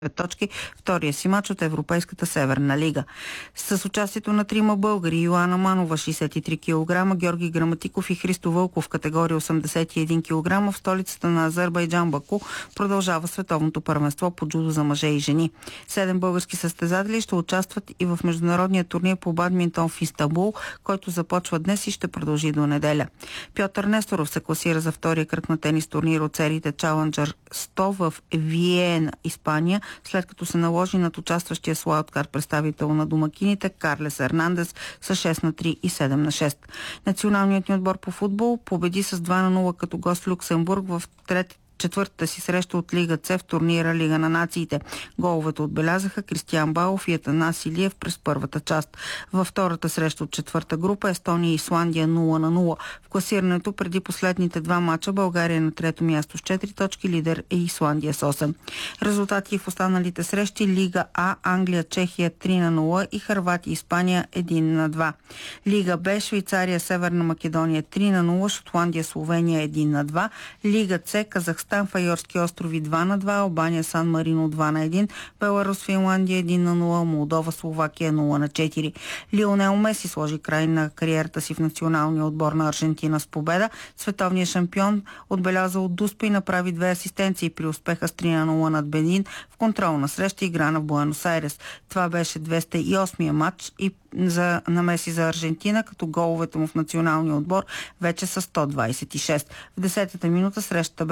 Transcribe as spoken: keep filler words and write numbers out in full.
точки втория си мач от Европейската Северна лига. С участието на трима българи: Йоана Манова шейсет и три килограма, Георги Граматиков и Христо Вълков в категория осемдесет и един килограма, в столицата на Азербайджан Баку продължава световното първенство по джудо за мъже и жени. Седем български състезатели ще участват и в международния турнир по бадминтон в Истанбул, който започва днес и ще продължи до неделя. Пьотър Несторов се класира за втория кръг на тенис турнир от сериите Challenger сто в Виена, Испания, след като се наложи над участващия с уайлдкарт представител на домакините Карлес Ернандес с шест на три и седем на шест. Националният ни отбор по футбол победи с два на нула като гост Люксембург в третата четвъртата си среща от Лига С в турнира Лига на нациите. Головете отбелязаха Кристиян Балов и Атанас Илиев през първата част. Във втората среща от четвърта група Естония и Исландия нула на нула. В класирането преди последните два мача България е на трето място с четири точки, лидер е Исландия с осем. Резултати в останалите срещи: Лига А Англия Чехия три на нула и Хърватия Испания един на два. Лига Б Швейцария Северна Македония три на нула, Шотландия Словения един на два. Лига С Казахстан Файорски острови два на два, Албания Сан Марино два на един, Беларус Финландия един на нула, Молдова Словакия нула на четири. Лионел Меси сложи край на кариерата си в националния отбор на Аржентина с победа. Световният шампион отбеляза от дуспа и направи две асистенции при успеха с три на нула над Бенин в контролна среща, играна в Буенос Айрес. Това беше двеста и осмия матч и за на Меси за Аржентина, като головете му в националния отбор вече са сто двадесет и шест. В десетата минута срещата